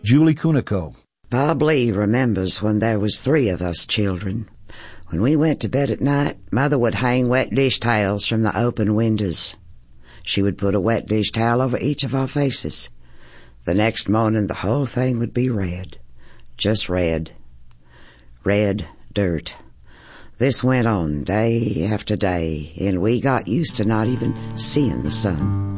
Julie Kunico. Bob Lee remembers when there was 3 of us children. When we went to bed at night, Mother would hang wet dish towels from the open windows. She would put a wet dish towel over each of our faces. The next morning, the whole thing would be red. Just red. Red dirt. This went on day after day, and we got used to not even seeing the sun.